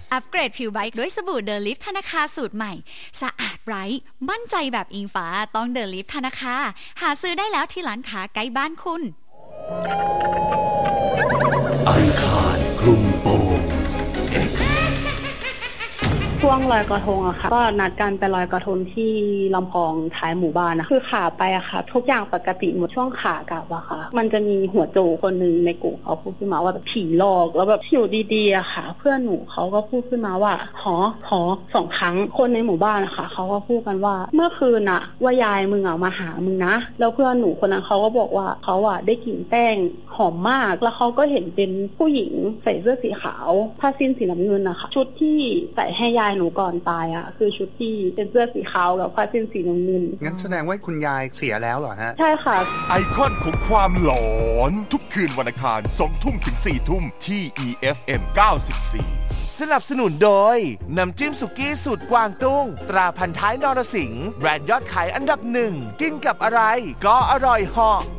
อัปเกรดผิวไบค์ด้วยสบู่เดอะลิฟธนาคารสูตรใหม่สะอาดไร้มั่นใจแบบอิงฟ้าต้องเดอะลิฟธนาคารหาซื้อได้แล้วที่ร้านค้าใกล้บ้านคุณอังคารคลุมโปง X ช่วงลอยกระทงอะค่ะก็นัดกันไปลอยกระทงที่ลำพองท้ายหมู่บ้านนะคือขาไปอะค่ะทุกอย่างปกติหมดช่วงขากลับอะค่ะมันจะมีหัวโจกคนนึงในกลุ่มเขาพูดขึ้นมาว่าแบบผีหลอกแล้วแบบอยู่ดีๆอะค่ะเพื่อนหนูเขาก็พูดขึ้นมาว่าหอ2 ครั้งคนในหมู่บ้านอะค่ะเขาก็พูดกันว่าเมื่อคืนอะว่ายายมึงอะมาหามึงนะแล้วเพื่อนหนูคนนั้นเขาก็บอกว่าเขาอะได้กลิ่นแป้งหอมมากแล้วเขาก็เห็นเป็นผู้หญิงใส่เสื้อสีขาวผ้าสิ้นสีน้ำเงินอะค่ะชุดที่ใส่ให้ยายหนูก่อนตายอะคือชุดที่เป็นเสื้อสีขาวกับผ้าสิ้นสีน้ำเงินงั้นแสดงว่าคุณยายเสียแล้วเหรอฮะใช่ค่ะไอคอนของความหลอนทุกคืนวันอังคาร 20:00 ถึง 4:00 ที่ EFM 94 สนับสนุนโดยน้ำจิ้มสุกี้สูตรกวางตุ้งตราพันท้ายนรสิงห์แบรนด์ยอดขายอันดับ 1กินกับอะไรก็อร่อยเหาะ